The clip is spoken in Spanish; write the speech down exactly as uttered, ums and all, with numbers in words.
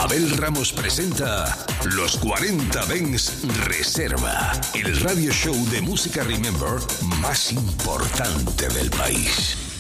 Abel Ramos presenta Los cuarenta Dance Reserva, el radio show de música Remember más importante del país.